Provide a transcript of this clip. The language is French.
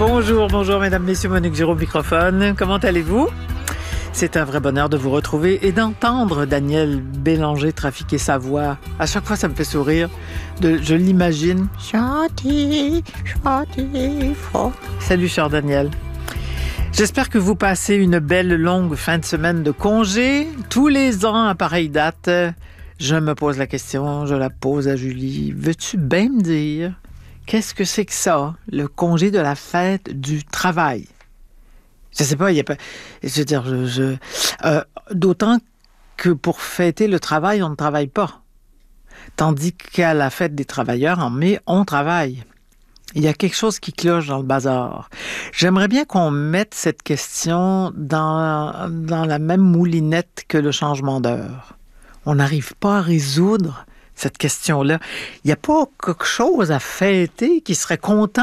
Bonjour, mesdames, messieurs, Monique Giraud au microphone. Comment allez-vous? C'est un vrai bonheur de vous retrouver et d'entendre Daniel Bélanger trafiquer sa voix. À chaque fois, ça me fait sourire. Je l'imagine. Chanter fort. Salut, cher Daniel. J'espère que vous passez une belle longue fin de semaine de congé. Tous les ans, à pareille date, je me pose la question, je la pose à Julie. Veux-tu bien me dire, qu'est-ce que c'est que ça, le congé de la fête du travail? Je sais pas, il y a pas... Je veux dire, d'autant que pour fêter le travail, on ne travaille pas. Tandis qu'à la fête des travailleurs, en mai, on travaille. Il y a quelque chose qui cloche dans le bazar. J'aimerais bien qu'on mette cette question dans la même moulinette que le changement d'heure. On n'arrive pas à résoudre cette question-là. Il n'y a pas quelque chose à fêter qui serait content